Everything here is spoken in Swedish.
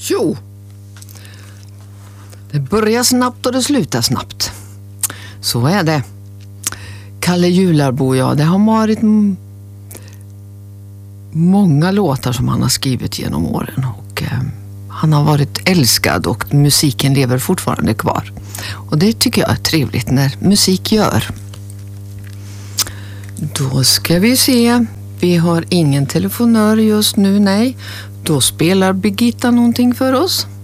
Jo, det börjar snabbt och det slutar snabbt. Så är det. Kalle Jularbo, ja, det har varit många låtar som han har skrivit genom åren och han har varit älskad och musiken lever fortfarande kvar. Och det tycker jag är trevligt när musik gör. Då ska vi se. Vi har ingen telefonör just nu, nej. Då spelar Birgitta någonting för oss.